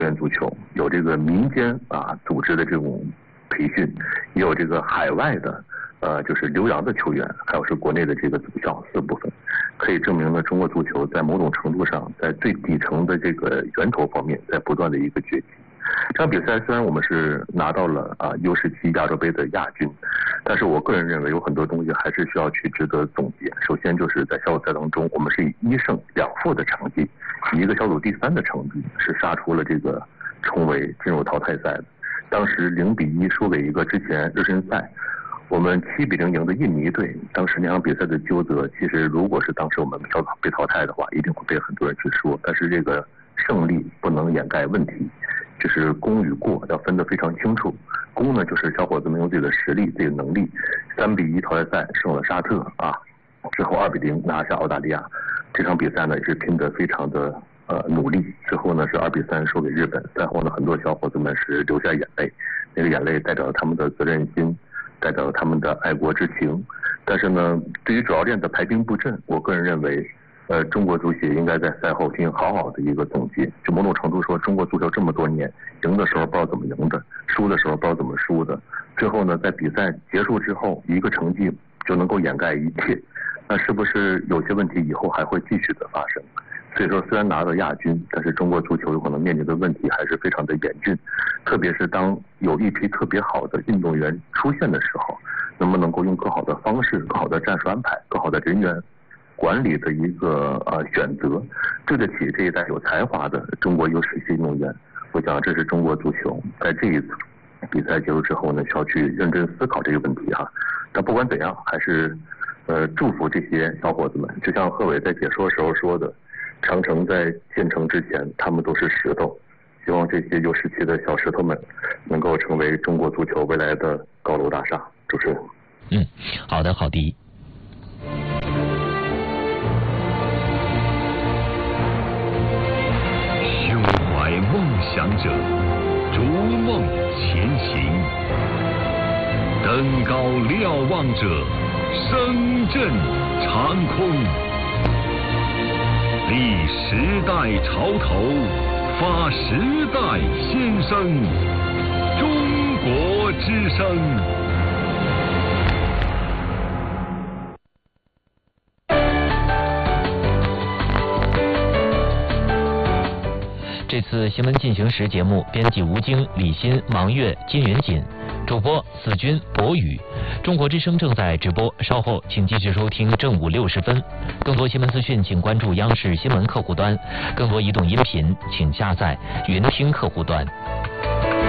院足球，有这个民间组织的这种培训，也有这个海外的就是留洋的球员，还有是国内的这个足校4部分，可以证明呢，中国足球在某种程度上，在最底层的这个源头方面，在不断的一个崛起。这场比赛虽然我们是拿到了U17亚洲杯的亚军，但是我个人认为有很多东西还是需要去值得总结。首先就是在小组赛当中，我们是以1胜2负的成绩，以一个小组第3的成绩，是杀出了这个重围进入淘汰赛的。当时0-1输给一个之前热身赛我们7-0赢的印尼队，当时那场比赛的纠葛，其实如果是当时我们小组被淘汰的话，一定会被很多人去说。但是这个胜利不能掩盖问题，就是功与过要分得非常清楚。功呢，就是小伙子们用自己的实力、自己的能力，3-1淘汰赛胜了沙特之后2-0拿下澳大利亚。这场比赛呢也是拼得非常的努力，之后呢是2-3输给日本。赛后呢，很多小伙子们是流下眼泪，那个眼泪代表了他们的责任心，代表了他们的爱国之情。但是呢，对于主教练的排兵布阵，我个人认为中国足协应该在赛后进行好好的一个总结。就某种程度说，中国足球这么多年，赢的时候不知道怎么赢的，输的时候不知道怎么输的，最后呢，在比赛结束之后，一个成绩就能够掩盖一切。那是不是有些问题以后还会继续的发生？所以说，虽然拿到亚军，但是中国足球有可能面临的问题还是非常的严峻。特别是当有一批特别好的运动员出现的时候，能不能够用更好的方式、更好的战术安排、更好的人员管理的一个选择，对得起这一代有才华的中国U17运动员。我想这是中国足球在这一次比赛结束之后呢，需要去认真思考这个问题但不管怎样，还是祝福这些小伙子们。就像贺炜在解说时候说的，长城在建成之前，他们都是石头。希望这些U17的小石头们能够成为中国足球未来的高楼大厦。主持人。 好的，郝迪。 胸怀梦想者，逐梦前行；登高瞭望者，声震长空。立时代潮头，发时代先声。中国之声。 这次新闻进行时节目，编辑吴京、李欣、王悦、金云锦，主播子君、博宇。中国之声正在直播，稍后请继续收听正午60分。更多新闻资讯，请关注央视新闻客户端；更多移动音频，请下载云听客户端。